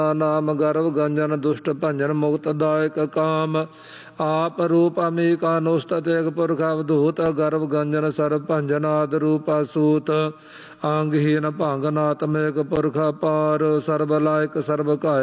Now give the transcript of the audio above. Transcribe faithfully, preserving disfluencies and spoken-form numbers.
ਨਾਮ ਗਰਵ ਗੰਜਨ ਦੁਸ਼ਟ ਭੰਜਨ ਮੁਕਤ ਦਾਇਕ ਕਾਮ ਆਪ ਰੂਪ ਅਮੀਕਾ ਨੁਸਤ ਤੇਗ ਪੁਰਖ ਅਵਧੂਤ ਗਰਵ ਗੰਜਨ ਸਰਬ ਭੰਜਨ ਆਦ ਰੂਪ ਅਸੂਤ ਅੰਗਹੀਨ ਭੰਗ ਨਾਤਮੇਕ ਪੁਰਖ ਪਾਰ ਸਰਬ ਲਾਇਕ ਸਰਬ ਕਾਇ